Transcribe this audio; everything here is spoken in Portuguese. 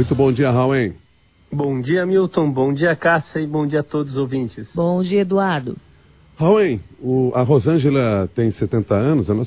Muito bom dia, Raul. Bom dia, Milton. Bom dia, Cássia, e bom dia a todos os ouvintes. Bom dia, Eduardo. Raul, a Rosângela tem 70 anos, a nossa